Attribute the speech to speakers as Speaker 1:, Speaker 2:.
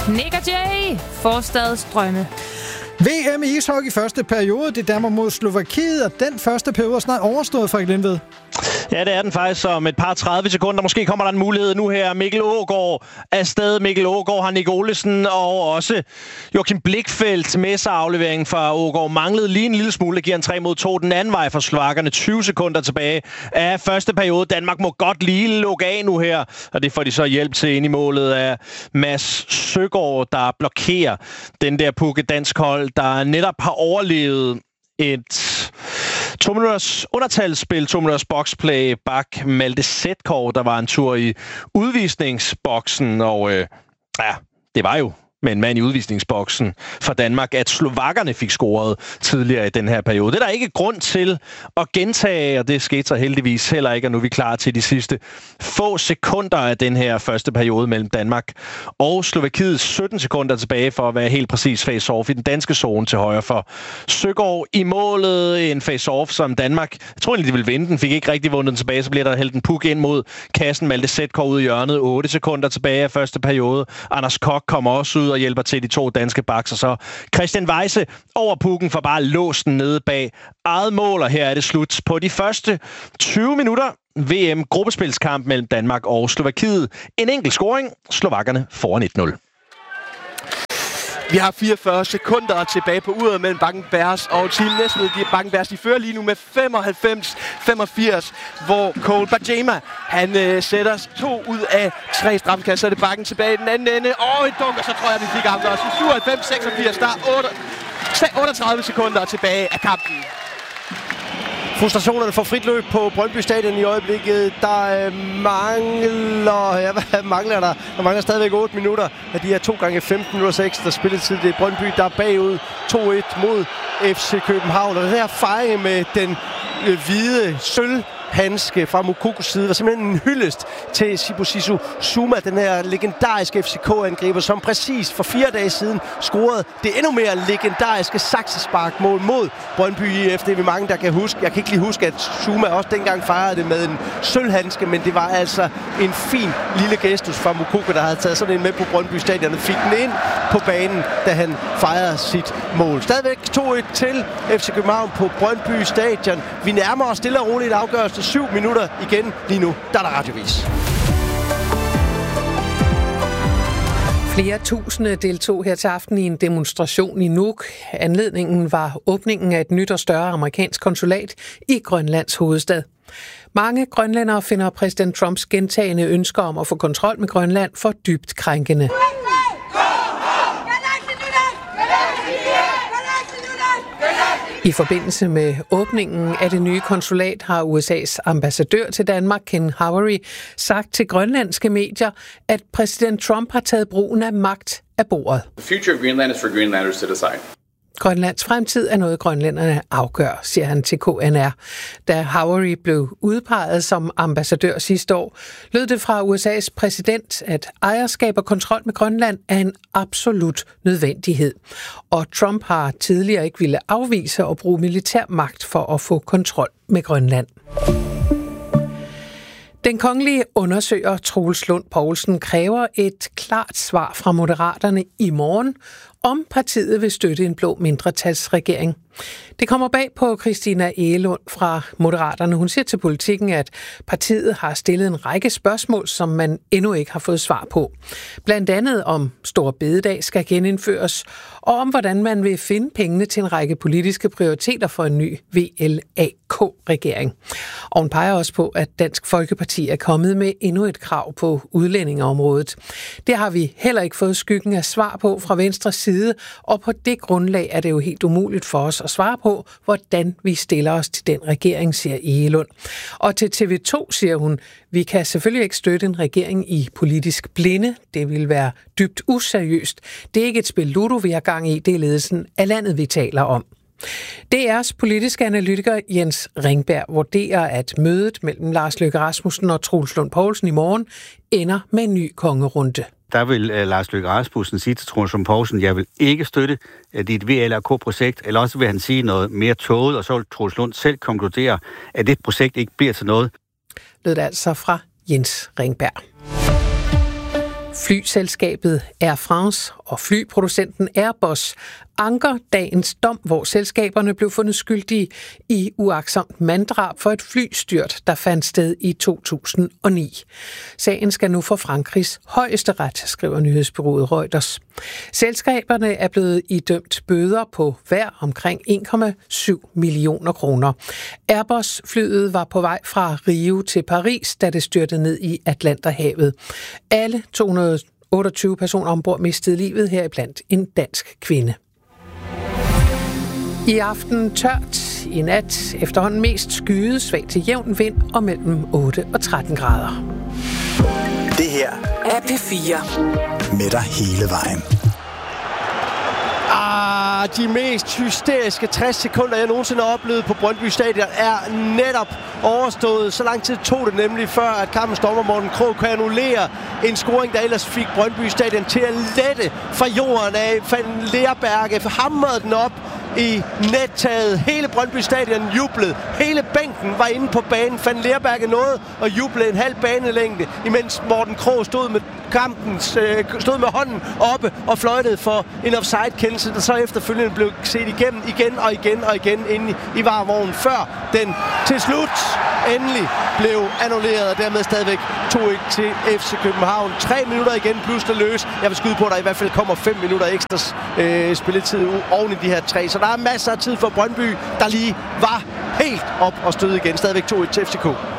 Speaker 1: Nick og Jay, Forstads drømme.
Speaker 2: VM i ishockey første periode, det Danmark mod Slovakiet, og den første periode er snart overstået, Frederik Lindved.
Speaker 3: Ja, det er den faktisk om et par 30 sekunder. Måske kommer der en mulighed nu her. Mikkel Aagaard afsted. Mikkel Aagaard har Nick Olesen og også Joachim Blichfeldt med sig. Afleveringen fra Aagaard manglede lige en lille smule. Det giver en 3-2 den anden vej for slovakkerne. 20 sekunder tilbage af første periode. Danmark må godt lige lukke af nu her. Og det får de så hjælp til ind i målet af Mads Søgaard, der blokerer den der pukke dansk hold, der netop har overlevet et 2 minutters undertalsspil, 2 minutters boxplay bak Malte Sætkov, der var en tur i udvisningsboksen, og det var jo med en mand i udvisningsboksen for Danmark, at slovakkerne fik scoret tidligere i den her periode. Det er der ikke grund til at gentage, og det skete så heldigvis heller ikke, og nu er vi klar til de sidste få sekunder af den her første periode mellem Danmark og Slovakiet. 17 sekunder tilbage for at være helt præcis face-off i den danske zone til højre for Søgaard i målet. En face-off, som Danmark, jeg tror egentlig, de ville vinde den, fik ikke rigtig vundet den tilbage, så bliver der hældt en puk ind mod kassen. Malte Sætkov ud i hjørnet. 8 sekunder tilbage af første periode. Anders Koch kommer også ud og hjælper til de to danske backs, og så Christian Weise over pukken for bare låst den nede bag eget mål, og her er det slut på de første 20 minutter VM-gruppespilskamp mellem Danmark og Slovakiet. En enkelt scoring. Slovakkerne foran 1-0.
Speaker 4: Vi har 44 sekunder tilbage på uret mellem Bakken-Bears og Team Næstved. Bakken-Bears, de fører lige nu med 95-85, hvor Cole Bajema, han sætter 2 ud af 3 straffekast. Så er det Bakken tilbage i den anden ende. Og et dunk, og så tror jeg, vi fik ham også. 97-86, der er 38 sekunder tilbage af kampen.
Speaker 5: Frustrationerne får frit løb på Brøndby Stadion i øjeblikket. Der mangler stadigvæk 8 minutter af de her 2 gange 15 minutters ekstra spilletid. Det er Brøndby, der er bagud 2-1 mod FC København. Og den her fejring med den hvide sølvhandske fra Mukokos side var simpelthen en hyldest til Sibusiso Zuma, den her legendariske FCK-angriber, som præcis for 4 dage siden scorede det endnu mere legendariske saksesparkmål mod Brøndby IF. Det er vi mange, der kan huske. Jeg kan ikke lige huske, at Zuma også dengang fejrede det med en sølvhandske, men det var altså en fin lille gestus fra Mukoko, der havde taget sådan en med på Brøndby Stadion og fik den ind på banen, da han fejrede sit mål. Stadigvæk 2-1 til FC København på Brøndby Stadion. Vi nærmer os stille og roligt afgørelse. 7 minutter igen. Lige nu, der er der radiovis.
Speaker 6: Flere tusinde deltog her til aften i en demonstration i Nuuk. Anledningen var åbningen af et nyt og større amerikansk konsulat i Grønlands hovedstad. Mange grønlændere finder præsident Trumps gentagne ønsker om at få kontrol med Grønland for dybt krænkende. I forbindelse med åbningen af det nye konsulat har USA's ambassadør til Danmark, Ken Havery, sagt til grønlandske medier, at præsident Trump har taget brugen af magt af bordet.
Speaker 7: The future of Greenland is for Greenlanders to decide.
Speaker 6: Grønlands fremtid er noget, grønlænderne afgør, siger han til KNR. Da Havery blev udpeget som ambassadør sidste år, lød det fra USA's præsident, at ejerskab og kontrol med Grønland er en absolut nødvendighed. Og Trump har tidligere ikke ville afvise at bruge militær magt for at få kontrol med Grønland. Den kongelige undersøger Troels Lund Poulsen kræver et klart svar fra Moderaterne i morgen, om partiet vil støtte en blå mindretalsregering. Det kommer bag på Christina Egelund fra Moderaterne. Hun siger til Politikken, at partiet har stillet en række spørgsmål, som man endnu ikke har fået svar på. Blandt andet om Store Bededag skal genindføres, og om hvordan man vil finde pengene til en række politiske prioriteter for en ny VLAK-regering. Og hun peger også på, at Dansk Folkeparti er kommet med endnu et krav på udlændingeområdet. Det har vi heller ikke fået skyggen af svar på fra Venstres side, og på det grundlag er det jo helt umuligt for os at svare på, hvordan vi stiller os til den regering, siger Egelund. Og til TV2 siger hun, vi kan selvfølgelig ikke støtte en regering i politisk blinde. Det vil være dybt useriøst. Det er ikke et spil Ludo, vi har gang i. Det er ledelsen af landet, vi taler om. DR's politiske analytiker Jens Ringberg vurderer, at mødet mellem Lars Løkke Rasmussen og Troels Lund Poulsen i morgen ender med en ny kongerunde.
Speaker 8: Der vil Lars Løkke Rasmussen sige til Troels Lund Poulsen, jeg vil ikke støtte dit VLAK-projekt, eller også vil han sige noget mere tåget, og så vil Troels Lund selv konkludere, at det projekt ikke bliver til noget.
Speaker 6: Lød det altså fra Jens Ringberg. Flyselskabet Air France og flyproducenten Airbus anker dagens dom, hvor selskaberne blev fundet skyldige i uagtsomt manddrab for et flystyrt, der fandt sted i 2009. Sagen skal nu for Frankrigs højesteret, skriver nyhedsbureauet Reuters. Selskaberne er blevet idømt bøder på hver omkring 1,7 millioner kroner. Airbus-flyet var på vej fra Rio til Paris, da det styrtede ned i Atlanterhavet. Alle 228 personer ombord mistede livet, heriblandt en dansk kvinde. I aften tørt, i nat efterhånden mest skyet, svag til jævn vind og mellem 8 og 13 grader.
Speaker 9: Det her
Speaker 10: er P4.
Speaker 9: Med dig hele vejen.
Speaker 5: De mest hysteriske 60 sekunder, jeg nogensinde har oplevet på Brøndby Stadion, er netop overstået. Så lang tid tog det nemlig, før at kampens dommer Morten Krogh kan annullere en scoring, der ellers fik Brøndby Stadion til at lette fra jorden af. Van Leerberge hamrede den op i nettaget. Hele Brøndby Stadion jublede. Hele bænken var inde på banen. Van Leerberge nåede at juble en halv banelængde, imens Morten Krogh stod med hånden oppe og fløjtede for en offside-kendelse, der så efterfølgende blev set igennem igen inde i varevognen, før den til slut endelig blev annulleret, og dermed stadigvæk 2-1 til FC København. 3 minutter igen plus det løs. Jeg vil skyde på, at der i hvert fald kommer 5 minutter ekstra spilletid oven i de her 3. Så der er masser af tid for Brøndby, der lige var helt op og støde igen. Stadigvæk 2-1 til FCK.